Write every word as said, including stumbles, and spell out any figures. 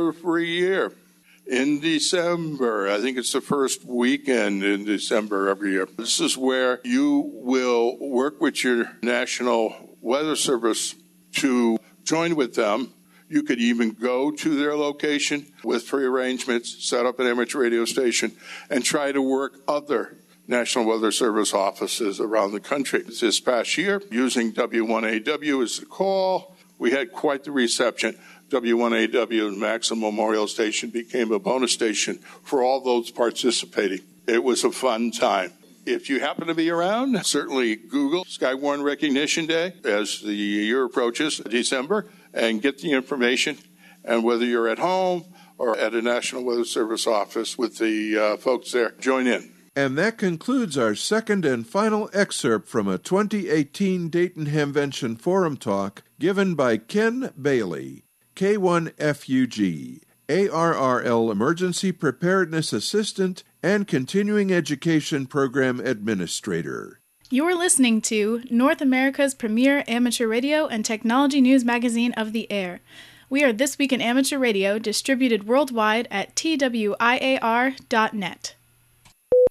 over for a year. In December, I think it's the first weekend in December every year. This is where you will work with your National Weather Service to join with them. You could even go to their location with free arrangements, set up an amateur radio station, and try to work other National Weather Service offices around the country. This past year, using W one A W as the call, we had quite the reception. W one A W Maxim Memorial Station became a bonus station for all those participating. It was a fun time. If you happen to be around, certainly Google Skywarn Recognition Day as the year approaches, December, and get the information. And whether you're at home or at a National Weather Service office with the uh, folks there, join in. And that concludes our second and final excerpt from a twenty eighteen Dayton Hamvention Forum talk given by Ken Bailey, K one F U G, A R R L Emergency Preparedness Assistant and Continuing Education Program Administrator. You're listening to North America's premier amateur radio and technology news magazine of the air. We are This Week in Amateur Radio, distributed worldwide at T W I A R dot net.